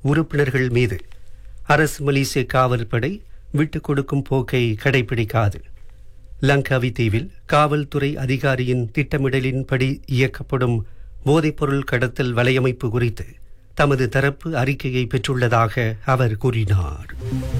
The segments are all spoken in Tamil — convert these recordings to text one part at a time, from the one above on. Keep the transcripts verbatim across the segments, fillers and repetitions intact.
உறுப்பினர்கள் மீது அரசு மலேசிய காவல்படை விட்டுக் கொடுக்கும் போக்கை கடைபிடிக்காது. லங்காவி தீவில் காவல்துறை அதிகாரியின் திட்டமிடலின்படி இயக்கப்படும் போதைப்பொருள் கடத்தல் வலையமைப்பு குறித்து தமது தரப்பு அறிக்கையை பெற்றுள்ளதாக அவர் கூறினார்.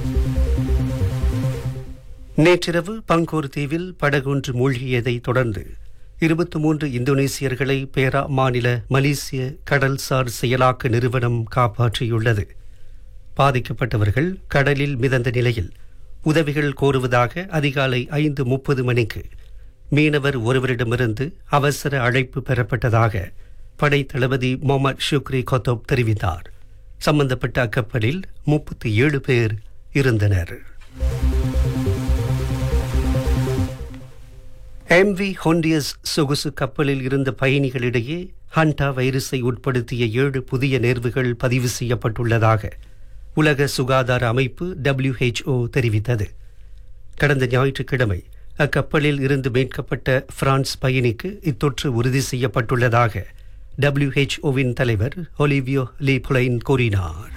நேற்றிரவு பங்கோர் தீவில் படகொன்று மூழ்கியதை தொடர்ந்து இருபத்தி மூன்று இந்தோனேசியர்களை பேரா மாநில மலேசிய கடல்சார் செயலாக்க நிறுவனம் காப்பாற்றியுள்ளது. பாதிக்கப்பட்டவர்கள் கடலில் மிதந்த நிலையில் உதவிகள் கோருவதாக அதிகாலை ஐந்து முப்பது மணிக்கு மீனவர் ஒருவரிடமிருந்து அவசர அழைப்பு பெறப்பட்டதாக படை தளபதி முகமது ஷுக்ரி கொத்தோப் தெரிவித்தார். சம்பந்தப்பட்ட அக்கப்பலில் முப்பத்தி ஏழு பேர் இருந்தனர். எம்வி ஹொண்டியஸ் சொகுசு கப்பலில் இருந்த பயணிகளிடையே ஹண்டா வைரஸை உட்படுத்திய ஏழு புதிய நேர்வுகள் பதிவு செய்யப்பட்டுள்ளதாக உலக சுகாதார அமைப்பு டபிள்யூ எச் ஓ தெரிவித்தது. கடந்த ஞாயிற்றுக்கிழமை அக்கப்பலில் இருந்து மீட்கப்பட்ட பிரான்ஸ் பயணிக்கு இத்தொற்று உறுதி செய்யப்பட்டுள்ளதாக டபிள்யூ எச் ஓவின் தலைவர் ஒலிவியோ லீ புலைன் கூறினார்.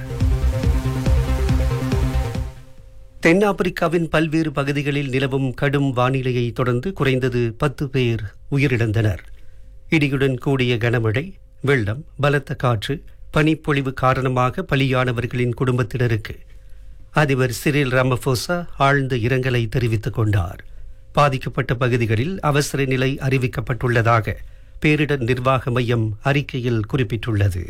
தென்னாப்பிரிக்காவின் பல்வேறு பகுதிகளில் நிலவும் கடும் வானிலையை தொடர்ந்து குறைந்தது பத்து பேர் உயிரிழந்தனர். இடியுடன் கூடிய கனமழை, வெள்ளம், பலத்த காற்று, பனிப்பொழிவு காரணமாக பலியானவர்களின் குடும்பத்தினருக்கு அதிபர் சிரில் ராமபோசா ஆழ்ந்த இரங்கலை தெரிவித்துக் கொண்டார். பாதிக்கப்பட்ட பகுதிகளில் அவசர நிலை அறிவிக்கப்பட்டுள்ளதாக பேரிடர் நிர்வாக மையம் அறிக்கையில் குறிப்பிட்டுள்ளது.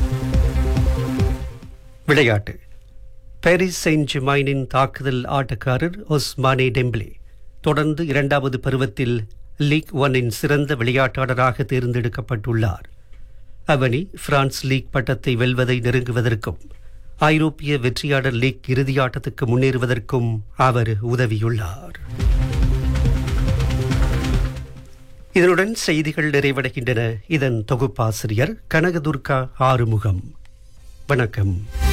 விளையாட்டு. பாரிஸ் செயின்ட் ஜெர்மைனின் தாக்குதல் ஆட்டக்காரர் ஒஸ்மானே டெம்பலே தொடர்ந்து இரண்டாவது பருவத்தில் லீக் ஒன்னின் சிறந்த விளையாட்டாளராக தேர்ந்தெடுக்கப்பட்டுள்ளார். அவனி பிரான்ஸ் லீக் பட்டத்தை வெல்வதை நெருங்குவதற்கும் ஐரோப்பிய வெற்றியாளர் லீக் இறுதியாட்டத்துக்கு முன்னேறுவதற்கும் அவர் உதவியுள்ளார். இதனுடன் செய்திகள் நிறைவடைகின்றன. இதன் தொகுப்பாசிரியர் கனகதுர்கா ஆறுமுகம். வணக்கம்.